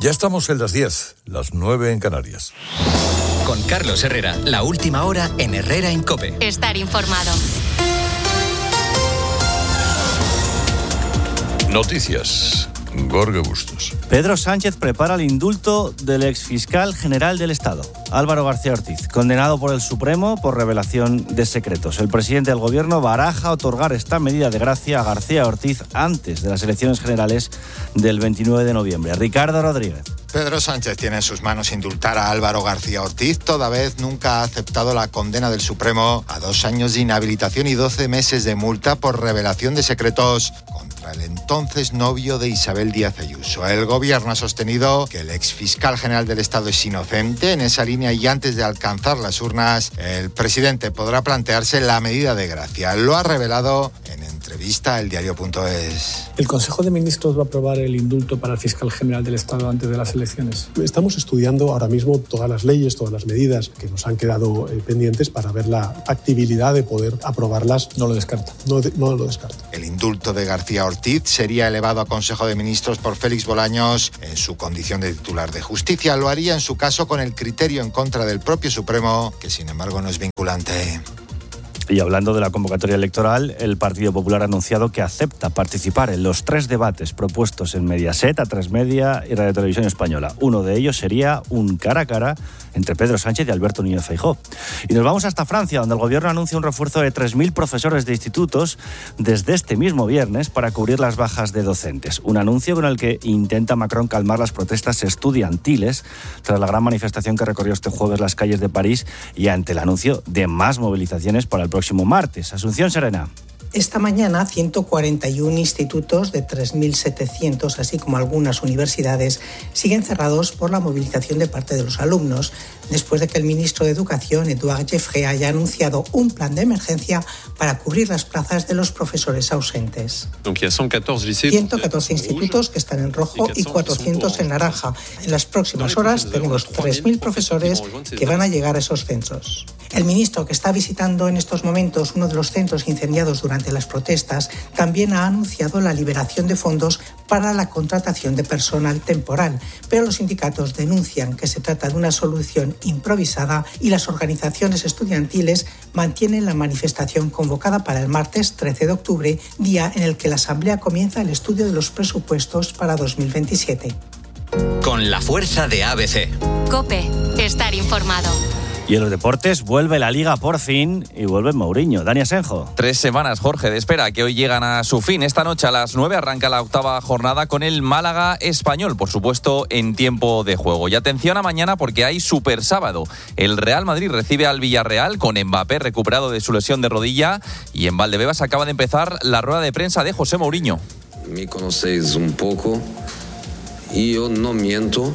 Ya estamos en las 10, las 9 en Canarias. Con Carlos Herrera, la última hora en Herrera en COPE. Estar informado. Noticias. Gorge Bustos. Pedro Sánchez prepara el indulto del exfiscal general del Estado, Álvaro García Ortiz, condenado por el Supremo por revelación de secretos. El presidente del Gobierno baraja otorgar esta medida de gracia a García Ortiz antes de las elecciones generales del 29 de noviembre. Ricardo Rodríguez. Pedro Sánchez tiene en sus manos indultar a Álvaro García Ortiz, toda vez nunca ha aceptado la condena del Supremo a 2 años de inhabilitación y 12 meses de multa por revelación de secretos contra el entonces novio de Isabel Díaz Ayuso. El Gobierno ha sostenido que el exfiscal general del Estado es inocente. En esa línea, y antes de alcanzar las urnas, el presidente podrá plantearse la medida de gracia. Lo ha revelado en entrevista a eldiario.es. ¿El Consejo de Ministros va a aprobar el indulto para el fiscal general del Estado antes de las elecciones? Estamos estudiando ahora mismo todas las leyes, todas las medidas que nos han quedado pendientes para ver la factibilidad de poder aprobarlas. No lo descarta. No lo descarto. El indulto de García Ortiz sería elevado a Consejo de Ministros por Félix Bolaños en su condición de titular de Justicia. Lo haría en su caso con el criterio en contra del propio Supremo, que sin embargo no es vinculante. Y hablando de la convocatoria electoral, el Partido Popular ha anunciado que acepta participar en los 3 debates propuestos en Mediaset, A3 Media y Radio Televisión Española. Uno de ellos sería un cara a cara entre Pedro Sánchez y Alberto Núñez Feijóo. Y nos vamos hasta Francia, donde el Gobierno anuncia un refuerzo de 3.000 profesores de institutos desde este mismo viernes para cubrir las bajas de docentes. Un anuncio con el que intenta Macron calmar las protestas estudiantiles tras la gran manifestación que recorrió este jueves las calles de París y ante el anuncio de más movilizaciones para el próximo martes. Asunción Serena. Esta mañana, 141 institutos de 3.700, así como algunas universidades, siguen cerrados por la movilización de parte de los alumnos, después de que el ministro de Educación, Édouard Geoffrey, haya anunciado un plan de emergencia para cubrir las plazas de los profesores ausentes. 114 institutos que están en rojo y 400 en naranja. En las próximas horas tenemos 3.000 profesores que van a llegar a esos centros. El ministro, que está visitando en estos momentos uno de los centros incendiados durante las protestas, también ha anunciado la liberación de fondos para la contratación de personal temporal, pero los sindicatos denuncian que se trata de una solución improvisada y las organizaciones estudiantiles mantienen la manifestación convocada para el martes 13 de octubre, día en el que la Asamblea comienza el estudio de los presupuestos para 2027. Con la fuerza de ABC. COPE. Estar informado. Y en los deportes vuelve la Liga por fin y vuelve Mourinho. Dani Asenjo. 3 semanas, Jorge, de espera que hoy llegan a su fin. Esta noche a las 9 arranca la 8ª jornada con el Málaga Español, por supuesto en tiempo de juego. Y atención a mañana porque hay super sábado. El Real Madrid recibe al Villarreal con Mbappé recuperado de su lesión de rodilla y en Valdebebas acaba de empezar la rueda de prensa de José Mourinho. Me conocéis un poco y yo no miento.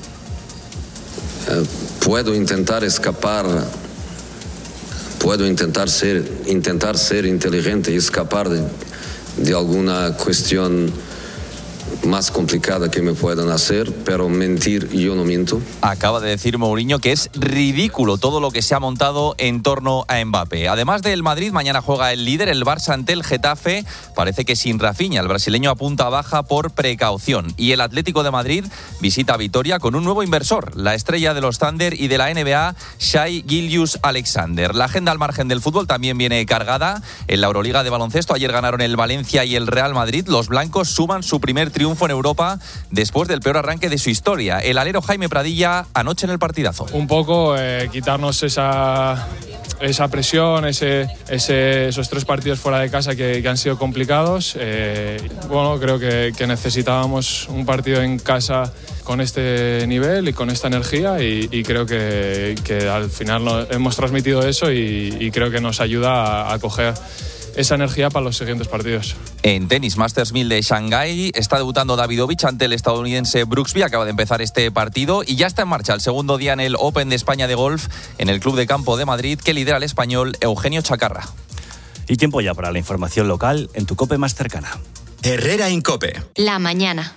Puedo intentar escapar, puedo intentar ser inteligente y escapar de alguna cuestión más complicada que me puedan hacer, pero mentir yo no miento. Acaba de decir Mourinho que es ridículo todo lo que se ha montado en torno a Mbappé. Además del Madrid, mañana juega el líder, el Barça, ante el Getafe. Parece que sin Rafinha, el brasileño apunta a baja por precaución. Y el Atlético de Madrid visita a Vitoria con un nuevo inversor, la estrella de los Thunder y de la NBA, Shai Gilgeous-Alexander. La agenda al margen del fútbol también viene cargada. En la Euroliga de baloncesto ayer ganaron el Valencia y el Real Madrid. Los blancos suman su primer triunfo en Europa después del peor arranque de su historia. El alero Jaime Pradilla anoche en el partidazo. Un poco quitarnos esa presión, esos 3 partidos fuera de casa que han sido complicados. Creo que necesitábamos un partido en casa con este nivel y con esta energía y creo que al final hemos transmitido eso y creo que nos ayuda a coger esa energía para los siguientes partidos. En tenis, Masters 1000 de Shanghái, está debutando Davidovich ante el estadounidense Brooksby. Acaba de empezar este partido y ya está en marcha el segundo día en el Open de España de golf en el Club de Campo de Madrid, que lidera el español Eugenio Chacarra. Y tiempo ya para la información local en tu COPE más cercana. Herrera en COPE. La mañana.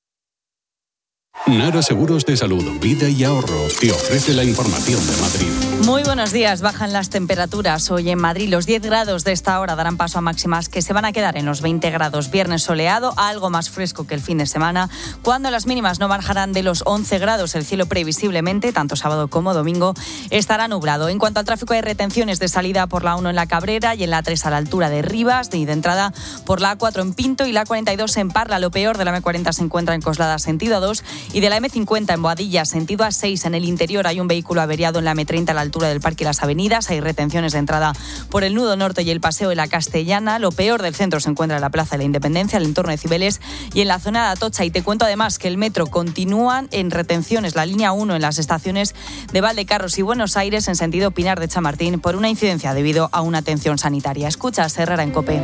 Nara Seguros de Salud, Vida y Ahorro te ofrece la información de Madrid. Muy buenos días. Bajan las temperaturas. Hoy en Madrid los 10 grados de esta hora darán paso a máximas que se van a quedar en los 20 grados. Viernes soleado, algo más fresco que el fin de semana, cuando las mínimas no bajarán de los 11 grados. El cielo previsiblemente, tanto sábado como domingo, estará nublado. En cuanto al tráfico, hay retenciones de salida por la 1 en la Cabrera y en la 3 a la altura de Rivas, y de entrada por la A4 en Pinto y la 42 en Parla. Lo peor de la M40 se encuentra en Coslada, sentido A2, y de la M50 en Boadilla, sentido A6. En el interior hay un vehículo averiado en la M30 a la altura del Parque y las Avenidas. Hay retenciones de entrada por el Nudo Norte y el Paseo de la Castellana. Lo peor del centro se encuentra en la Plaza de la Independencia, el entorno de Cibeles y en la zona de Atocha. Y te cuento además que el metro continúan en retenciones, la línea 1 en las estaciones de Valdecarros y Buenos Aires en sentido Pinar de Chamartín por una incidencia debido a una atención sanitaria. Escuchas Herrera en COPE.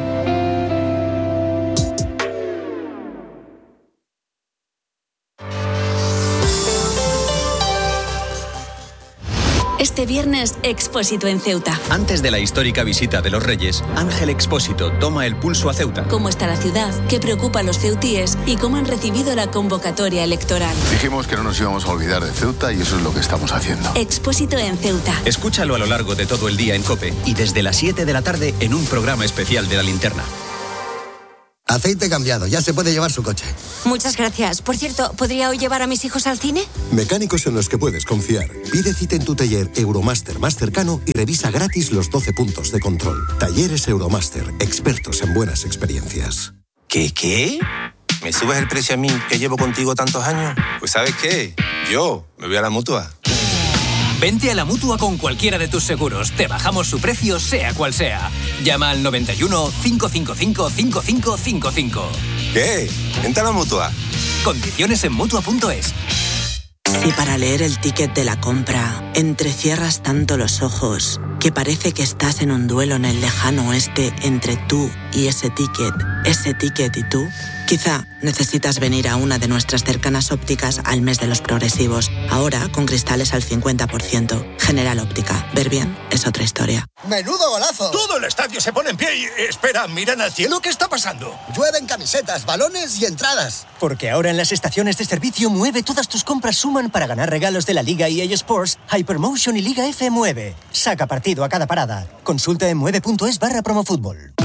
Este viernes, Expósito en Ceuta. Antes de la histórica visita de los Reyes, Ángel Expósito toma el pulso a Ceuta. ¿Cómo está la ciudad? ¿Qué preocupa a los ceutíes? ¿Y cómo han recibido la convocatoria electoral? Dijimos que no nos íbamos a olvidar de Ceuta y eso es lo que estamos haciendo. Expósito en Ceuta. Escúchalo a lo largo de todo el día en COPE y desde las 7 de la tarde en un programa especial de La Linterna. Aceite cambiado, ya se puede llevar su coche. Muchas gracias. Por cierto, ¿podría hoy llevar a mis hijos al cine? Mecánicos en los que puedes confiar. Pide cita en tu taller Euromaster más cercano y revisa gratis los 12 puntos de control. Talleres Euromaster, expertos en buenas experiencias. ¿Qué? ¿Me subes el precio a mí, que llevo contigo tantos años? Pues ¿sabes qué? Yo me voy a la Mutua. Vente a la Mutua con cualquiera de tus seguros. Te bajamos su precio, sea cual sea. Llama al 91 555 5555. ¿Qué? Vente a la Mutua. Condiciones en Mutua.es. Si para leer el ticket de la compra entrecierras tanto los ojos que parece que estás en un duelo en el lejano oeste entre tú y ese ticket y tú, quizá necesitas venir a una de nuestras cercanas ópticas al mes de los progresivos. Ahora con cristales al 50%. General Óptica. Ver bien es otra historia. ¡Menudo golazo! Todo el estadio se pone en pie y... Espera, miran al cielo, ¿qué está pasando? Llueven camisetas, balones y entradas. Porque ahora en las estaciones de servicio Mueve todas tus compras suman para ganar regalos de la Liga EA Sports, Hypermotion y Liga F Mueve. Saca partido a cada parada. Consulta en mueve.es/promofútbol.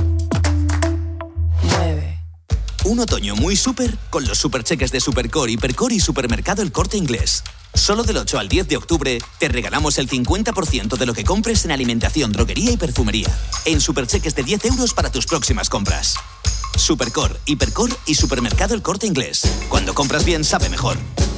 Un otoño muy súper con los supercheques de Supercore, Hipercore y Supermercado El Corte Inglés. Solo del 8 al 10 de octubre te regalamos el 50% de lo que compres en alimentación, droguería y perfumería. En supercheques de 10 euros para tus próximas compras. Supercore, Hipercore y Supermercado El Corte Inglés. Cuando compras bien, sabe mejor.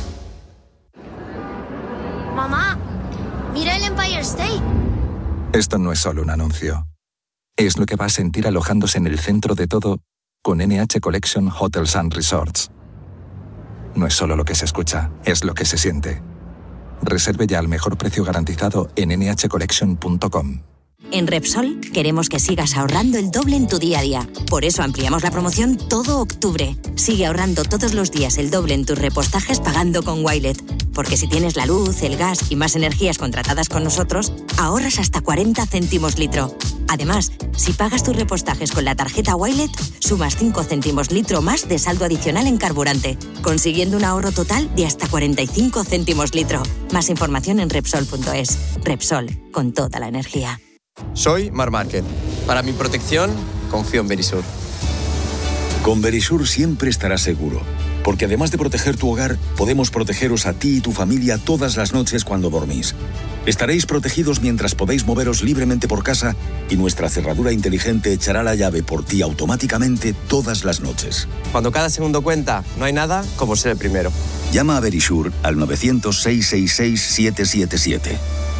Mamá, mira el Empire State. Esto no es solo un anuncio. Es lo que va a sentir alojándose en el centro de todo con NH Collection Hotels and Resorts. No es solo lo que se escucha, es lo que se siente. Reserve ya al mejor precio garantizado en nhcollection.com. En Repsol queremos que sigas ahorrando el doble en tu día a día. Por eso ampliamos la promoción todo octubre. Sigue ahorrando todos los días el doble en tus repostajes pagando con Wilet. Porque si tienes la luz, el gas y más energías contratadas con nosotros, ahorras hasta 40 céntimos litro. Además, si pagas tus repostajes con la tarjeta Wilet, sumas 5 céntimos litro más de saldo adicional en carburante, consiguiendo un ahorro total de hasta 45 céntimos litro. Más información en Repsol.es. Repsol, con toda la energía. Soy Mar Márquez. Para mi protección, confío en Verisur. Con Verisur siempre estarás seguro, porque además de proteger tu hogar, podemos protegeros a ti y tu familia todas las noches cuando dormís. Estaréis protegidos mientras podéis moveros libremente por casa y nuestra cerradura inteligente echará la llave por ti automáticamente todas las noches. Cuando cada segundo cuenta, no hay nada como ser el primero. Llama a Verisur al 900-666-777.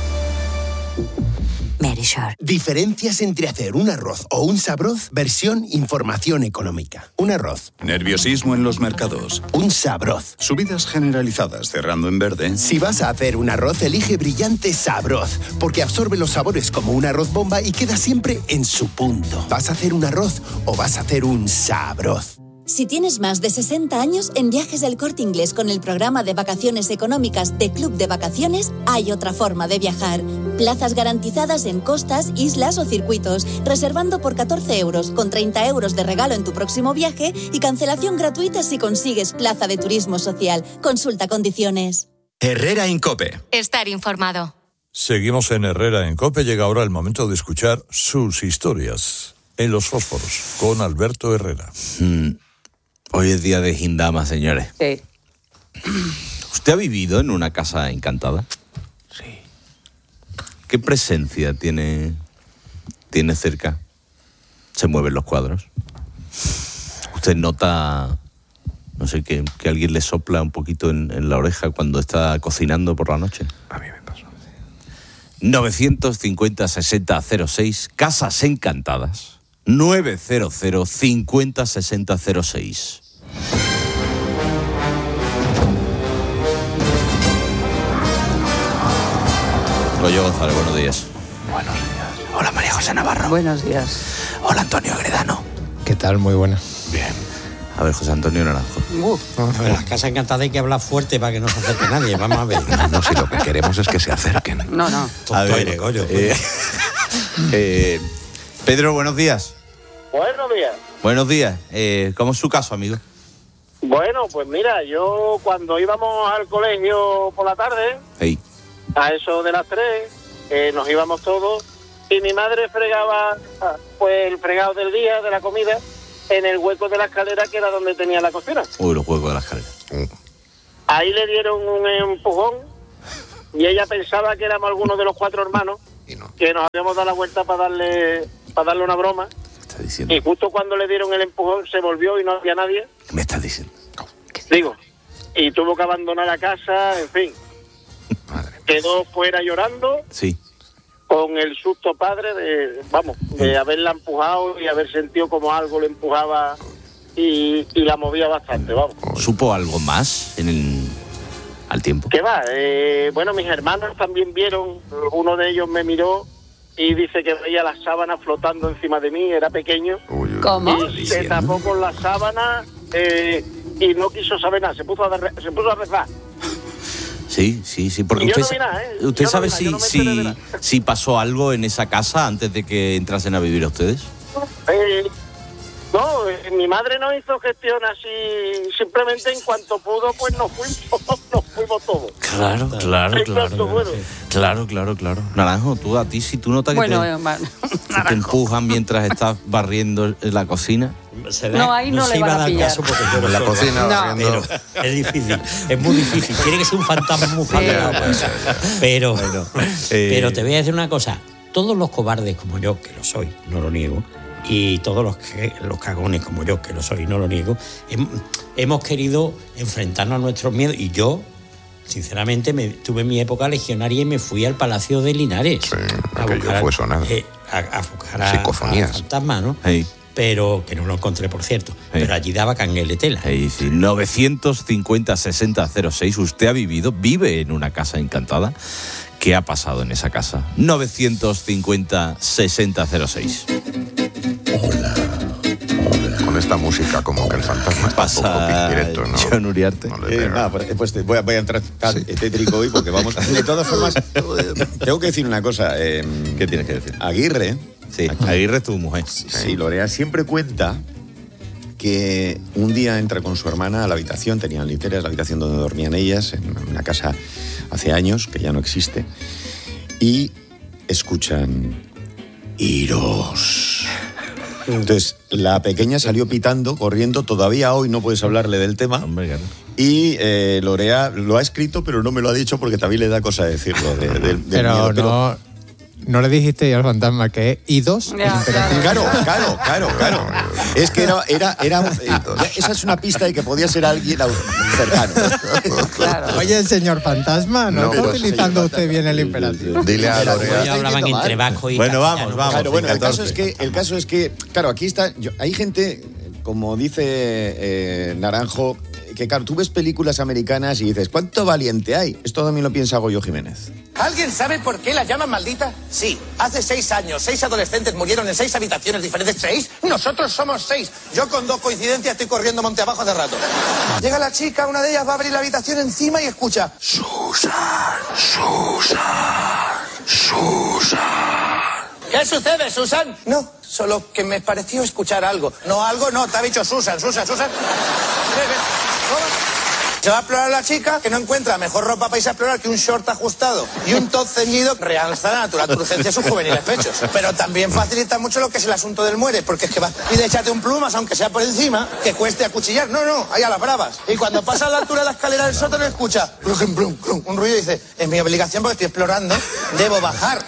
Verisur. Diferencias entre hacer un arroz o un sabroz, versión información económica. Un arroz. Nerviosismo en los mercados. Un sabroz. Subidas generalizadas cerrando en verde. Si vas a hacer un arroz, elige Brillante Sabroz, porque absorbe los sabores como un arroz bomba y queda siempre en su punto. ¿Vas a hacer un arroz o vas a hacer un sabroz? Si tienes más de 60 años, en Viajes del Corte Inglés con el programa de vacaciones económicas de Club de Vacaciones, hay otra forma de viajar. Plazas garantizadas en costas, islas o circuitos, reservando por 14 euros, con 30 euros de regalo en tu próximo viaje y cancelación gratuita si consigues plaza de turismo social. Consulta condiciones. Herrera en COPE. Estar informado. Seguimos en Herrera en COPE. Llega ahora el momento de escuchar sus historias en Los Fósforos con Alberto Herrera. Hoy es día de Gindama, señores. Sí. ¿Usted ha vivido en una casa encantada? Sí. ¿Qué presencia tiene cerca? ¿Se mueven los cuadros? ¿Usted nota, no sé, que alguien le sopla un poquito en la oreja cuando está cocinando por la noche? A mí me pasó. 950-60-06, Casas Encantadas. 900-50-60-06. Goyo González, buenos días. Buenos días. Hola, María José Navarro. Buenos días. Hola, Antonio Agredano. ¿Qué tal? Muy buena. Bien. A ver, José Antonio Naranjo. En las casas encantadas hay que hablar fuerte para que no se acerque nadie. Vamos a ver. No, si lo que queremos es que se acerquen. No. A ver, Goyo. Pedro, buenos días. Buenos días. Buenos días. ¿Cómo es su caso, amigo? Bueno, pues mira, yo cuando íbamos al colegio por la tarde, Hey. a eso de las 3, nos íbamos todos y mi madre fregaba pues el fregado del día, de la comida, en el hueco de la escalera que era donde tenía la cocina. Uy, los huecos de la escalera. Ahí le dieron un empujón y ella pensaba que éramos algunos de los 4 hermanos que nos habíamos dado la vuelta para darle una broma. ¿Qué está diciendo? Y justo cuando le dieron el empujón se volvió y no había nadie. ¿Qué me estás diciendo? Digo, y tuvo que abandonar la casa, en fin. Quedó fuera llorando. Sí. Con el susto padre de haberla empujado y haber sentido como algo le empujaba y la movía bastante, vamos. ¿Supo algo más al tiempo? ¿Qué va? Bueno, mis hermanos también vieron, uno de ellos me miró y dice que veía las sábanas flotando encima de mí, era pequeño. ¿Cómo? Y se tapó con las sábanas y no quiso saber nada, se puso a rezar. Sí, porque yo usted, no vi nada, ¿usted yo sabe no vi nada, yo no me enteré de nada. si pasó algo en esa casa antes de que entrasen a vivir ustedes? No, mi madre no hizo gestión así, simplemente en cuanto pudo, pues nos fuimos todos. Claro. Naranjo, a ti si tú notas que te empujan mientras estás barriendo la cocina. No, ahí no le van a pillar. En la cocina barriendo. Pero es difícil, es muy difícil. Tiene que ser un fantasma muy fuerte. Pero te voy a decir una cosa. Todos los cobardes como yo, que lo soy, no lo niego, y todos los cagones como yo, que lo soy, no lo niego, hemos querido enfrentarnos a nuestros miedos. Y yo, sinceramente, tuve mi época legionaria y me fui al Palacio de Linares. Sí, aquello fue sonar. A buscar a fantasmas, ¿no? Hey. Pero que no lo encontré, por cierto. Hey. Pero allí daba cangueletela. Sí. 950-60-06. ¿Usted vive en una casa encantada? ¿Qué ha pasado en esa casa? 950-60-06. Hola. Con esta música como que el fantasma está un poco pizquireto, ¿no? John Uriarte. Pues voy a entrar tétrico hoy porque vamos... De todas formas, tengo que decir una cosa. ¿Qué tienes que decir? Aguirre... Sí, Aguirre es tu mujer. Sí, Lorea siempre cuenta que un día entra con su hermana a la habitación, tenían literas, la habitación donde dormían ellas, en una casa hace años, que ya no existe, y escuchan iros. Entonces, la pequeña salió pitando, corriendo, todavía hoy no puedes hablarle del tema. Y Lorea lo ha escrito, pero no me lo ha dicho porque también le da cosa decirlo. Pero no le dijiste al fantasma que es I2. Claro. Es que era esa es una pista de que podía ser alguien cercano. Claro. Oye, señor fantasma, ¿no está utilizando usted bien el imperativo? Dile a Lorea. Ya hablaban entre vasco y vamos. Claro, bueno, el caso es que, claro, aquí está, hay gente, como dice Naranjo, que claro, tú ves películas americanas y dices, ¿cuánto valiente hay? Esto también lo piensa Goyo Jiménez. ¿Alguien sabe por qué la llaman maldita? Sí, hace 6 años, 6 adolescentes murieron en 6 habitaciones diferentes. ¿6? Nosotros somos 6. Yo con 2 coincidencias estoy corriendo monte abajo hace rato. Llega la chica, una de ellas va a abrir la habitación encima y escucha: Susan. ¿Qué sucede, Susan? No, solo que me pareció escuchar algo. No, te ha dicho Susan. Se va a explorar la chica, que no encuentra mejor ropa para irse a explorar que un short ajustado y un top ceñido, realza la natural urgencia de sus juveniles pechos. Pero también facilita mucho lo que es el asunto del muere, porque es que va y de échate un plumas, aunque sea por encima, que cueste acuchillar. No, ahí a las bravas. Y cuando pasa a la altura de la escalera del sótano escucha un ruido y dice, es mi obligación porque estoy explorando, debo bajar.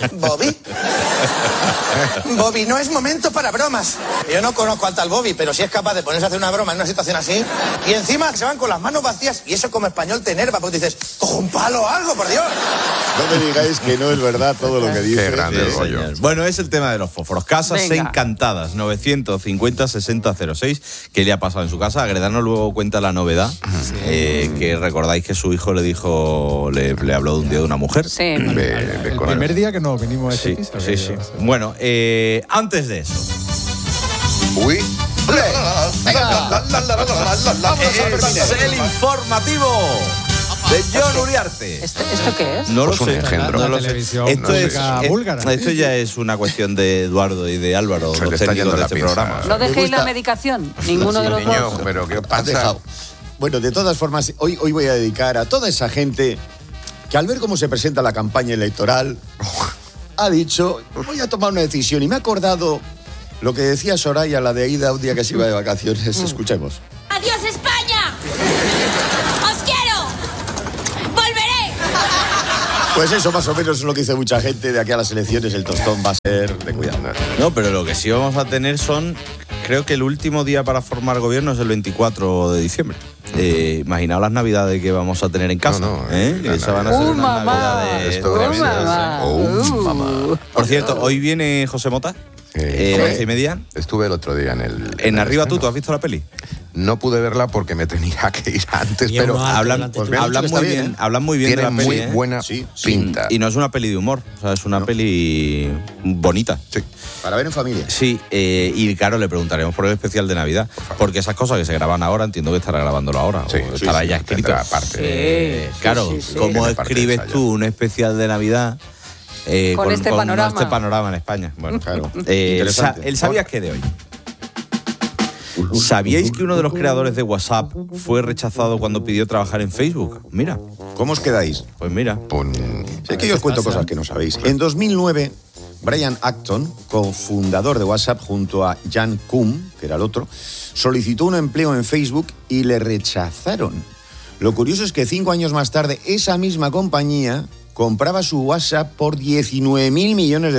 Bobby, no es momento para bromas. Yo no conozco al tal Bobby, pero si es capaz de ponerse a hacer una broma en una situación así, y encima se van con las manos vacías, y eso como español te enerva, porque dices, cojo un palo o algo, por Dios. No me digáis que no es verdad todo lo que dice. Qué grande el rollo. Bueno, es el tema de los fósforos. Casas encantadas, 950-06. ¿Qué le ha pasado en su casa? Agredano luego cuenta la novedad, que recordáis que su hijo le dijo, le habló de un día de una mujer. Sí. El primer día que nos vinimos a ese piso. Sí. Bueno, antes de eso. Uy. Es el informativo de Jon Uriarte. ¿Esto qué es? No lo sé. Un engendro. No lo sé. Esto ya es una cuestión de Eduardo y de Álvaro, los técnicos de este programa. ¿No dejéis la medicación? Ninguno de los dos. Pero ¿qué pasa? Bueno, de todas formas, hoy voy a dedicar a toda esa gente que al ver cómo se presenta la campaña electoral ha dicho, voy a tomar una decisión. Y me ha acordado lo que decía Soraya, la de Aida, un día que se iba de vacaciones. Escuchemos. ¡Adiós, España! ¡Os quiero! ¡Volveré! Pues eso más o menos es lo que dice mucha gente. De aquí a las elecciones el tostón va a ser de cuidado. No, pero lo que sí vamos a tener son, creo que el último día para formar gobierno es el 24 de diciembre. Imaginaos las navidades que vamos a tener en casa. Esa van a ser unas navidades tremendas. Por cierto, hoy viene José Mota. 11:30. Estuve el otro día en el... En Arriba tú, ¿tú has visto la peli? No pude verla porque me tenía que ir antes, pero hablan muy bien de la peli. Tiene muy buena pinta. Y no es una peli de humor, o sea, es una peli bonita. Sí. Para ver en familia. Sí, y claro, le preguntaremos por el especial de Navidad, porque esas cosas que se graban ahora, entiendo que estará grabándolo ahora, o estará ya escrito. Claro, ¿cómo escribes tú un especial de Navidad? Con este panorama en España. Bueno, claro. ¿El sabías qué de hoy? ¿Sabíais que uno de los creadores de WhatsApp fue rechazado cuando pidió trabajar en Facebook? Mira. ¿Cómo os quedáis? Pues mira. Sé que yo os cuento cosas que no sabéis. En 2009, Brian Acton, cofundador de WhatsApp junto a Jan Koum, que era el otro, solicitó un empleo en Facebook y le rechazaron. Lo curioso es que 5 años más tarde, esa misma compañía compraba su WhatsApp por $19.000 millones.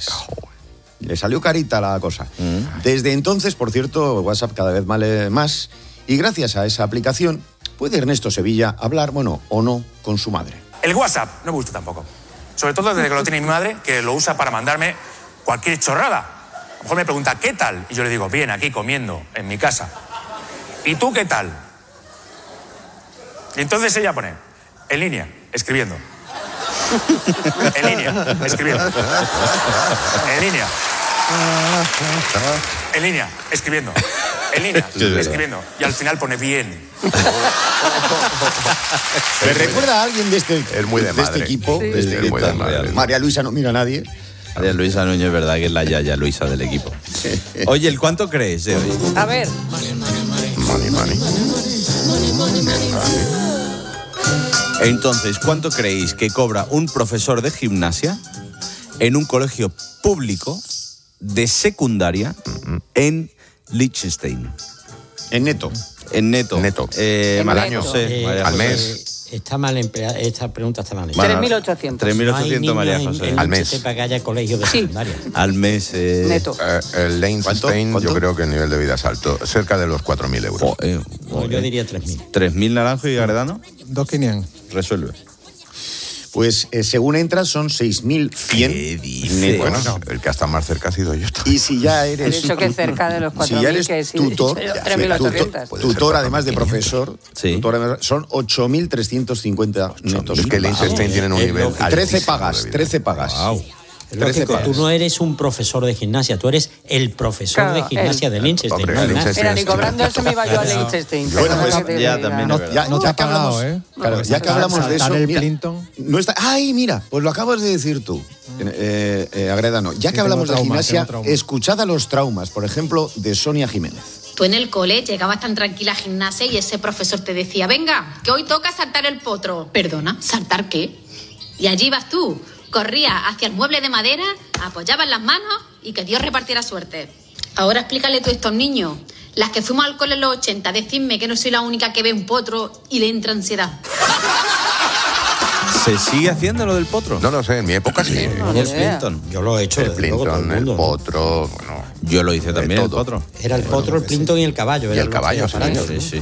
Le salió carita la cosa. Desde entonces, por cierto, WhatsApp cada vez vale más. Y gracias a esa aplicación, puede Ernesto Sevilla hablar, bueno, o no, con su madre. El WhatsApp no me gusta tampoco. Sobre todo desde que lo tiene mi madre, que lo usa para mandarme cualquier chorrada. A lo mejor me pregunta, ¿qué tal? Y yo le digo, bien, aquí comiendo, en mi casa. ¿Y tú qué tal? Y entonces ella pone, en línea, escribiendo. En línea, escribiendo. En línea. En línea, escribiendo. En línea, escribiendo. Y al final pone bien. ¿Me recuerda a alguien de este, este equipo? Sí. Muy de madre. María Luisa no mira a nadie. María Luisa Núñez, verdad que es la Yaya Luisa del equipo. Oye, ¿el cuánto crees de hoy? A ver. Money. Entonces, ¿cuánto creéis que cobra un profesor de gimnasia en un colegio público de secundaria en Liechtenstein? En neto. En neto. Al año. Al mes. Está mal empleada, esta pregunta está mal. 3.800. 3.800, María José. Al mes. Para que haya colegios de secundaria. Al mes. Neto. El Liechtenstein, yo creo que el nivel de vida es alto, cerca de los 4.000 euros. Yo diría 3.000. 3.000 Naranjo y Agredano. 2.500. Resuelve. Pues según entras son 6.100. Bueno, el que está más cerca ha sido yo. Y si ya eres... He dicho que cerca de los 4.000, si ya eres que sí, tutor, 3.800. tutor además de profesor, tutor, son 8.350 netos. Es que el Liechtenstein tienen un nivel 13 pagas. Wow. Tú no eres un profesor de gimnasia, tú eres el profesor de gimnasia de Liechtenstein. Mira, ni cobrando eso me iba yo a Liechtenstein. Bueno, pues ya también. Ya que hablamos de eso, mira, no está. ¡Ay, mira! Pues lo acabas de decir tú, Agredano. Ya que hablamos de gimnasia, escuchad a los traumas, por ejemplo, de Sonia Jiménez. Tú en el cole llegabas tan tranquila a gimnasia y ese profesor te decía, venga, que hoy toca saltar el potro. Perdona, ¿saltar qué? Y allí vas tú, corrías hacia el mueble de madera, apoyabas las manos y que Dios repartiera suerte. Ahora explícale tú a estos niños, las que fuimos al cole en los 80, decidme que no soy la única que ve un potro y le entra ansiedad. ¿Se sigue haciendo lo del potro? No lo sé, en mi época sí. El Plinton. Yo lo he hecho. El Plinton, el potro, bueno... Yo lo hice también, el potro. Era el potro, el Plinton y el caballo. Y el caballo, sí.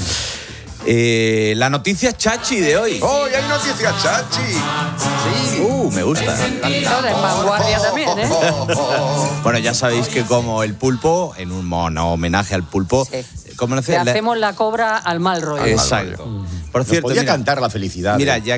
La noticia chachi de hoy. ¡Oh, ya hay noticia chachi! Sí. Me gusta. De vanguardia también, ¿eh? Bueno, ya sabéis que como el pulpo, en un homenaje al pulpo... Sí. ¿Cómo Le hacemos la cobra al mal rollo. Exacto. Por cierto, podía cantar la felicidad. Mira, ya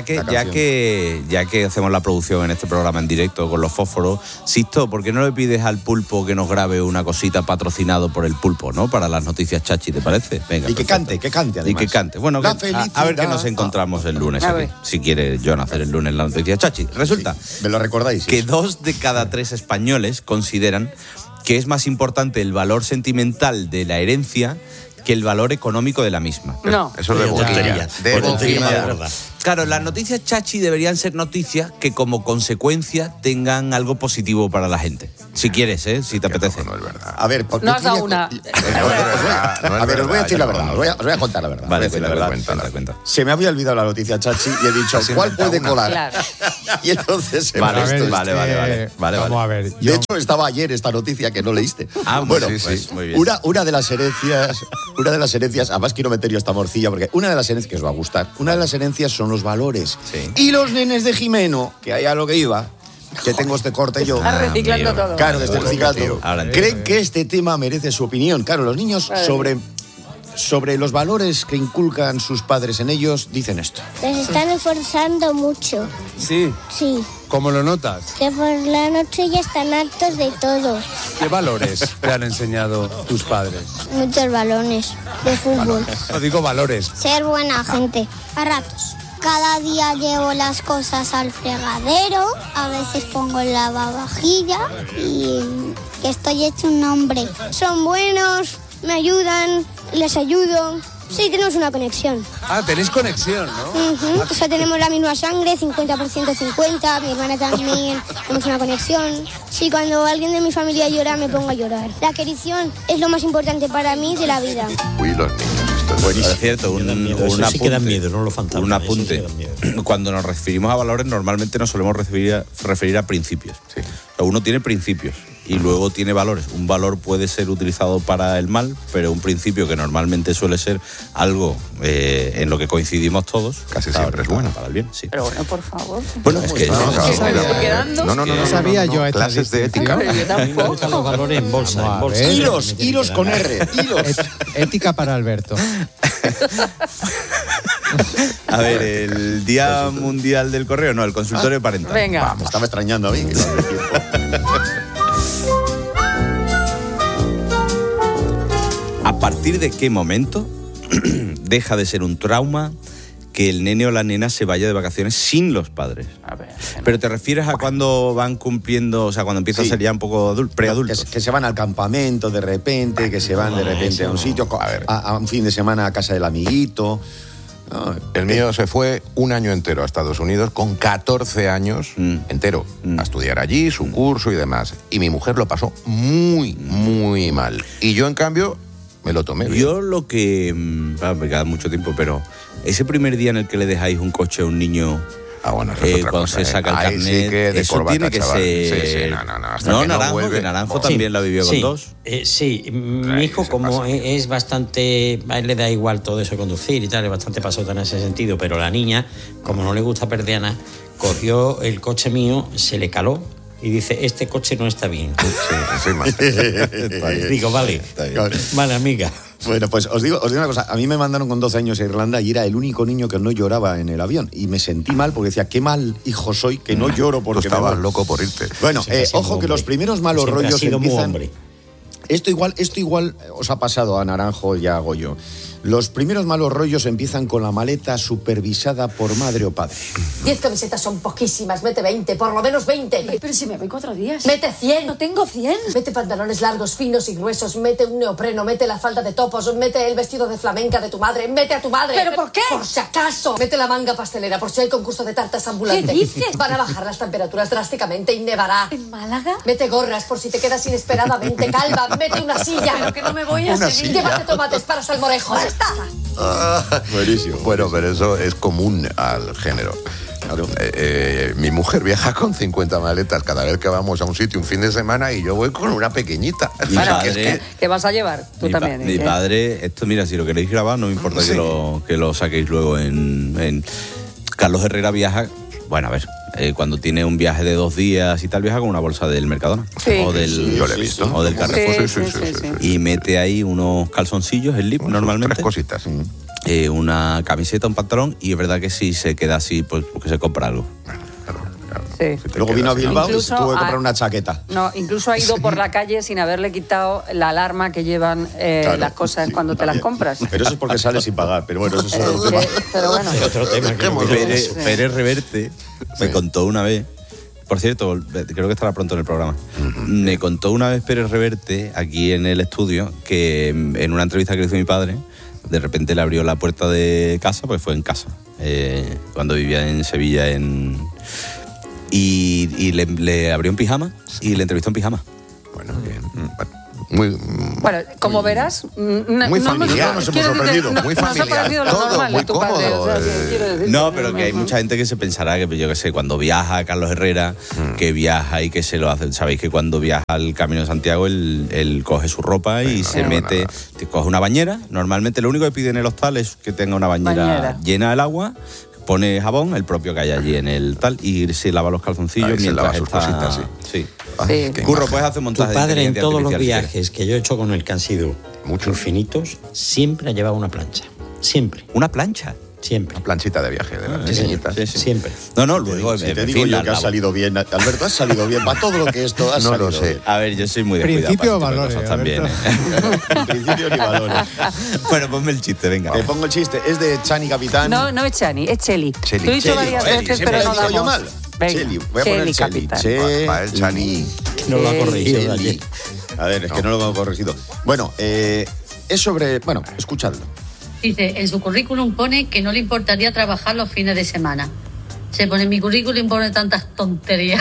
que hacemos la producción en este programa en directo con los fósforos, Sisto, ¿por qué no le pides al pulpo que nos grabe una cosita patrocinado por el pulpo, ¿no? Para las noticias chachi, ¿te parece? Venga. Y que cante además. Y que cante. Bueno, a ver qué nos encontramos el lunes aquí. Si quiere John hacer el lunes la noticia chachi. Resulta, sí, me lo recordáis, que 2 de cada 3 españoles consideran que es más importante el valor sentimental de la herencia que el valor económico de la misma. No. Eso es de boquilla. De verdad. Claro, las noticias chachi deberían ser noticias que como consecuencia tengan algo positivo para la gente. Si quieres, si te apetece. No es verdad. A ver, no has dado una. A ver, os voy a decir la verdad. Os voy a contar la verdad. Vale, cuenta. Se me había olvidado la noticia chachi y he dicho, ¿cuál puede colar? Claro. Y entonces... Vale. Vamos a ver. De hecho, estaba ayer esta noticia que no leíste. Bueno, pues muy bien. Una de las herencias, además quiero meter yo esta morcilla, porque una de las herencias que os va a gustar, una de las herencias son los valores. Sí. Y los nenes de Jimeno, que ahí a lo que iba, que tengo este corte yo. Estás reciclando todo. Claro, que estoy reciclando. Creen que este tema merece su opinión. Claro, los niños sobre los valores que inculcan sus padres en ellos, dicen esto. Les están esforzando mucho. ¿Sí? Sí. ¿Cómo lo notas? Que por la noche ya están hartos de todo. ¿Qué valores te han enseñado tus padres? Muchos balones de fútbol. No digo valores. Ser buena gente. A ratos. Cada día llevo las cosas al fregadero, a veces pongo el lavavajilla y que estoy hecho un hombre. Son buenos, me ayudan, les ayudo. Sí, tenemos una conexión. Ah, tenéis conexión, ¿no? O sea, tenemos la misma sangre, 50%-50, mi hermana también, tenemos una conexión. Sí, cuando alguien de mi familia llora, me pongo a llorar. La querición es lo más importante para mí de la vida. Uy, los niños. Buenísimo. Es cierto, un apunte. Sí que dan miedo, no los fantasmas. Un apunte. Cuando nos referimos a valores, normalmente nos solemos referir a principios. Sí. O sea, uno tiene principios y luego tiene valores. Un valor puede ser utilizado para el mal, pero un principio que normalmente suele ser algo en lo que coincidimos todos. Casi siempre es bueno. Para el bien, sí. Pero bueno, por favor. Bueno, es que... No sabía yo esta clases de ética. Me gustan los valores en bolsa. Hilos con R. Hilos. Ética para Alberto. A ver, el Día Mundial del Correo, no, el consultorio parental. Venga. Me estaba extrañando a mí. ¿A partir de qué momento deja de ser un trauma que el nene o la nena se vaya de vacaciones sin los padres? A ver. Pero te refieres a cuando van cumpliendo, o sea, cuando empiezan a ser ya un poco preadultos. Que se van al campamento de repente, que se van de repente a un sitio, a un fin de semana a casa del amiguito. El mío se fue un año entero a Estados Unidos con 14 años entero a estudiar allí, su curso y demás. Y mi mujer lo pasó muy, muy mal. Y yo, en cambio, me lo tomé bien. Yo lo que... me queda mucho tiempo, pero ese primer día en el que le dejáis un coche a un niño... bueno, eso es otra cuando cosa, se saca el carnet, sí que de eso corbata, tiene que chaval. ser... Sí, hasta no, que Naranjo, vuelve. que Naranjo también la vivió con 2. Sí, mi hijo, como es bastante... A él le da igual todo eso de conducir y tal, es bastante pasota en ese sentido, pero la niña, como no le gusta perdianas, cogió el coche mío, se le caló y dice, este coche no está bien. Sí, encima. Digo, vale, amiga. Bueno, pues os digo una cosa. A mí me mandaron con 12 años a Irlanda y era el único niño que no lloraba en el avión. Y me sentí mal porque decía, qué mal hijo soy que no lloro porque... Tú estabas loco por irte. Bueno, ojo que los primeros malos rollos empiezan... Esto igual os ha pasado a Naranjo y a Goyo. Los primeros malos rollos empiezan con la maleta supervisada por madre o padre. 10 camisetas son poquísimas, mete 20, por lo menos 20. Ay, pero si me voy 4 días. Mete 100. No tengo 100. Mete pantalones largos, finos y gruesos, mete un neopreno, mete la falda de topos, mete el vestido de flamenca de tu madre, mete a tu madre. ¿Pero por qué? Por si acaso. Mete la manga pastelera, por si hay concurso de tartas ambulante. ¿Qué dices? Van a bajar las temperaturas drásticamente y nevará. ¿En Málaga? Mete gorras por si te quedas inesperadamente calva, mete una silla. Pero que no me voy a Sevilla. Llévate tomates para salmorejo. ¡Ya está! Buenísimo. Bueno, pero eso es común al género. Claro. Mi mujer viaja con 50 maletas cada vez que vamos a un sitio un fin de semana y yo voy con una pequeñita. Bueno, ¿qué vas a llevar? Tú también. Mi padre, esto mira, si lo queréis grabar, no me importa que lo saquéis luego en... Carlos Herrera viaja, bueno, a ver, cuando tiene un viaje de 2 días y tal, viaja con una bolsa del Mercadona. Sí. O del, yo lo he visto. O del Carrefour. Sí. Y mete ahí unos calzoncillos, el lip, normalmente. 3 cositas. Una camiseta, un pantalón, y es verdad que si se queda así, pues porque se compra algo. Sí. Luego vino a Bilbao y se tuvo que Incluso comprar una chaqueta. No, incluso ha ido por la calle sin haberle quitado la alarma que llevan las cosas cuando te las compras. Pero eso es porque sale sin pagar, pero bueno, eso es otro tema. Pero bueno. Es otro tema. Pérez Reverte me contó una vez, por cierto, creo que estará pronto en el programa, me contó una vez Pérez Reverte, aquí en el estudio, que en una entrevista que le hizo mi padre, de repente le abrió la puerta de casa, pues fue en casa, cuando vivía en Sevilla, y le abrió en pijama y le entrevistó en pijama. Bueno, bien. Bueno, como verás, muy familiar, nos hemos sorprendido, muy familiar, todo muy cómodo. No, pero que hay mucha gente que se pensará que, yo qué sé, cuando viaja Carlos Herrera, que viaja y que se lo hace. Sabéis que cuando viaja al Camino de Santiago, él coge su ropa y se mete, coge una bañera. Normalmente lo único que pide en el hostal es que tenga una bañera llena del agua, pone jabón, el propio que hay allí en el tal, y se lava los calzoncillos mientras está... Cositas, sí. Curro, puedes hacer montaje. Tu padre en todos los artificial, viajes que yo he hecho con él, que han sido muy infinitos, siempre ha llevado una plancha. Siempre. ¿Una plancha? Siempre. Una planchita de viaje, de las pequeñitas. Sí. Siempre. No, luego... Si te digo yo que ha salido bien, Alberto, has salido bien. Para todo lo que esto ha salido bien. A ver, yo soy muy descuidado. Principio o valores. También. Principio ni valores. Bueno, ponme el chiste, venga. Te pongo el chiste. Es de Chani Capitán. No es Chani, es Cheli. Te he dicho varias veces, pero no damos. Yo mal. Cheli, voy a poner Cheli. Chani. No lo ha corregido. A ver, es que no lo hemos corregido. Bueno, es sobre... Bueno, escuchadlo. Dice, en su currículum pone que no le importaría trabajar los fines de semana. Se pone en mi currículum y pone tantas tonterías.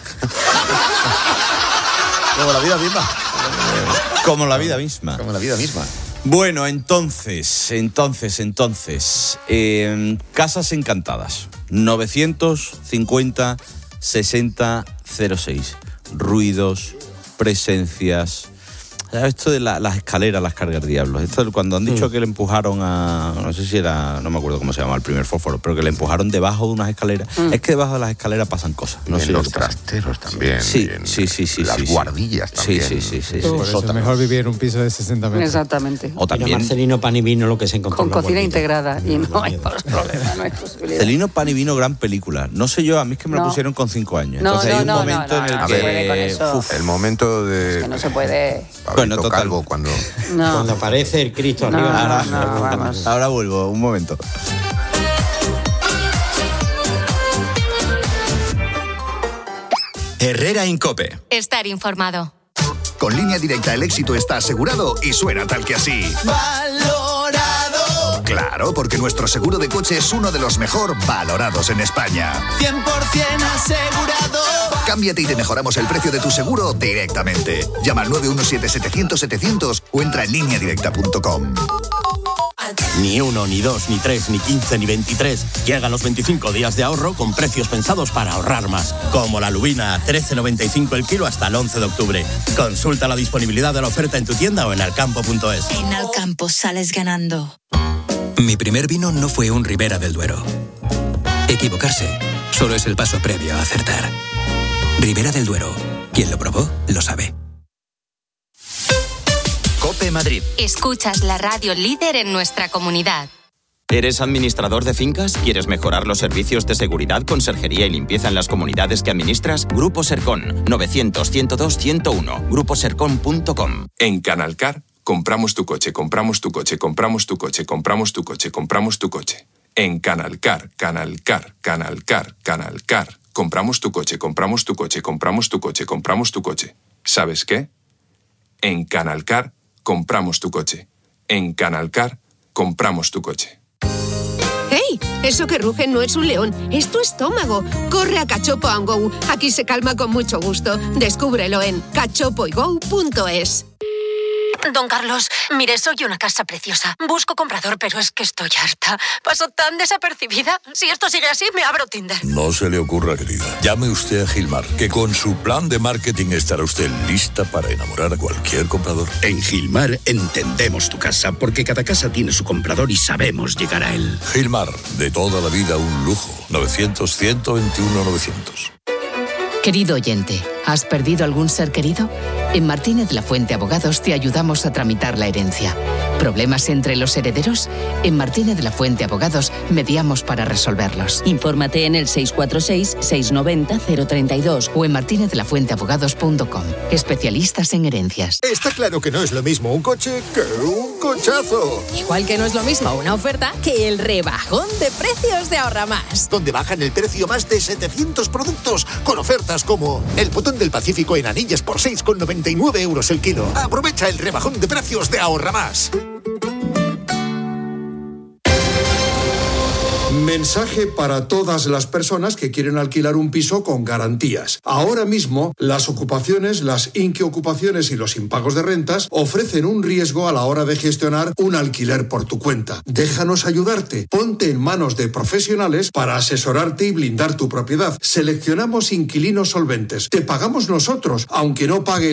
Como la vida misma. Como la vida misma. Como la vida misma. Bueno, entonces, Casas Encantadas, 950 60 06. Ruidos, presencias... Esto de las escaleras, las cargas diablos. Esto cuando han dicho que le empujaron a... No sé si era... No me acuerdo cómo se llama el primer fósforo, pero que le empujaron debajo de unas escaleras. Es que debajo de las escaleras pasan cosas. No sé los trasteros también. Sí. Las guardillas también. Sí. Por eso es mejor vivir en un piso de 60 metros. Exactamente. O también... Marcelino Pan y Vino, lo que se encontró. Con cocina integrada. Y no hay problema, no hay posibilidad. Celino Pan y Vino, gran película. No sé yo, a mí es que me lo pusieron con 5 años. Entonces hay un momento en el que... El momento de... Es que no se puede... Bueno, total. Calvo, cuando aparece el Cristo arriba. Ahora vuelvo, un momento. Herrera Incope. Estar informado. Con Línea Directa el éxito está asegurado y suena tal que así. ¡Valorado! Claro, porque nuestro seguro de coche es uno de los mejor valorados en España. 100% asegurado. Cámbiate y te mejoramos el precio de tu seguro directamente. Llama al 917-700-700 o entra en lineadirecta.com. Ni 1, ni 2, ni 3, ni 15, ni 23. Llegan los 25 días de ahorro con precios pensados para ahorrar más. Como la lubina a 13,95 el kilo hasta el 11 de octubre. Consulta la disponibilidad de la oferta en tu tienda o en alcampo.es. En Alcampo sales ganando. Mi primer vino no fue un Ribera del Duero. Equivocarse solo es el paso previo a acertar. Ribera del Duero. Quien lo probó, lo sabe. COPE Madrid. Escuchas la radio líder en nuestra comunidad. ¿Eres administrador de fincas? ¿Quieres mejorar los servicios de seguridad, conserjería y limpieza en las comunidades que administras? Grupo Sercon, 900 102 101, gruposercon.com. En Canalcar Compramos tu coche, compramos tu coche, compramos tu coche, compramos tu coche, compramos tu coche. En Canalcar, Canalcar, Canalcar, Canalcar. Compramos tu coche, compramos tu coche, compramos tu coche, compramos tu coche. ¿Sabes qué? En Canalcar compramos tu coche. En Canalcar compramos tu coche. ¡Hey! Eso que ruge no es un león, es tu estómago. Corre a Cachopo & Go. Aquí se calma con mucho gusto. Descúbrelo en cachopoygo.es. Don Carlos, mire, soy una casa preciosa. Busco comprador, pero es que estoy harta. Paso tan desapercibida. Si esto sigue así, me abro Tinder. No se le ocurra, querida. Llame usted a Gilmar, que con su plan de marketing estará usted lista para enamorar a cualquier comprador. En Gilmar entendemos tu casa, porque cada casa tiene su comprador y sabemos llegar a él. Gilmar, de toda la vida un lujo. 900-121-900. Querido oyente, ¿has perdido algún ser querido? En Martínez La Fuente Abogados te ayudamos a tramitar la herencia. ¿Problemas entre los herederos? En Martínez La Fuente Abogados mediamos para resolverlos. Infórmate en el 646-690-032 o en martinezlafuenteabogados.com. Especialistas en herencias. Está claro que no es lo mismo un coche que un cochazo. Igual que no es lo mismo una oferta que el rebajón de precios de Ahorra Más. Donde bajan el precio más de 700 productos con ofertas como el Potón del Pacífico en anillas por 6,99 euros el kilo. Aprovecha el rebajón de precios de Ahorra Más. Mensaje para todas las personas que quieren alquilar un piso con garantías. Ahora mismo, las ocupaciones, las inquiocupaciones y los impagos de rentas ofrecen un riesgo a la hora de gestionar un alquiler por tu cuenta. Déjanos ayudarte. Ponte en manos de profesionales para asesorarte y blindar tu propiedad. Seleccionamos inquilinos solventes. Te pagamos nosotros, aunque no pague